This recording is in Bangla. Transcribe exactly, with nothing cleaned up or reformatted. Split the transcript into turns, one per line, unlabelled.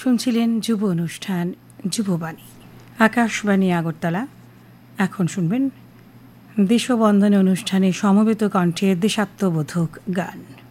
শুনছিলেন যুব অনুষ্ঠান যুববাণী, আকাশবাণী আগরতলা। এখন শুনবেন দেশবন্ধন অনুষ্ঠানে সমবেত কণ্ঠে দেশাত্মবোধক গান।